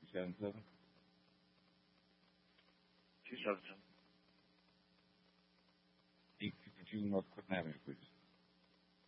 چند سال؟ چی شد؟ این چیز ما کن نمیکنی